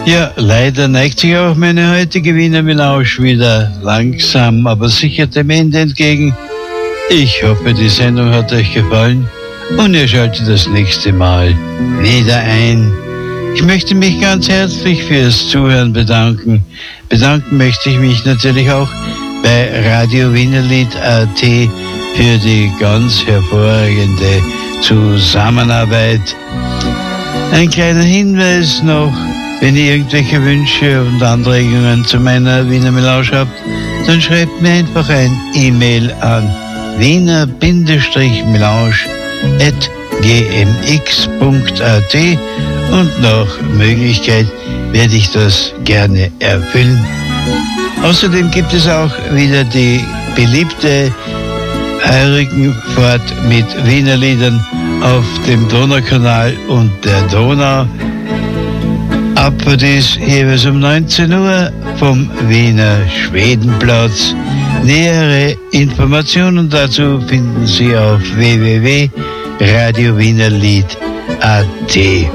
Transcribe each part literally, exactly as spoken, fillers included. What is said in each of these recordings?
Ja, leider neigt sich auch meine heutige Wiener Melange wieder langsam, aber sicher dem Ende entgegen. Ich hoffe, die Sendung hat euch gefallen und ihr schaltet das nächste Mal wieder ein. Ich möchte mich ganz herzlich fürs Zuhören bedanken. Bedanken möchte ich mich natürlich auch bei Radio Wienerlied Punkt a t für die ganz hervorragende Zusammenarbeit. Ein kleiner Hinweis noch: Wenn ihr irgendwelche Wünsche und Anregungen zu meiner Wiener Melange habt, dann schreibt mir einfach ein E-Mail an wiener-melange at g m x punkt a t und nach Möglichkeit werde ich das gerne erfüllen. Außerdem gibt es auch wieder die beliebte Heurigenfahrt mit Wiener Liedern auf dem Donaukanal und der Donau. Ab für dies jeweils um neunzehn Uhr vom Wiener Schwedenplatz. Nähere Informationen dazu finden Sie auf w w w punkt radio wienerlied punkt a t.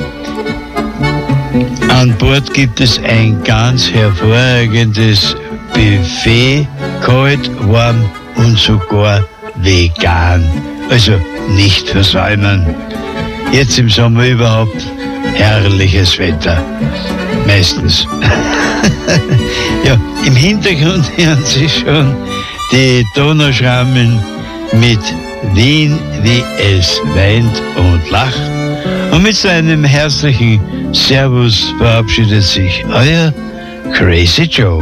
An Bord gibt es ein ganz hervorragendes Buffet, kalt, warm und sogar vegan. Also nicht versäumen. Jetzt im Sommer überhaupt herrliches Wetter. Meistens. Ja, im Hintergrund hören Sie schon die Donauschrammeln mit Wien, wie es weint und lacht. Und mit seinem herzlichen Servus verabschiedet sich euer Crazy Joe.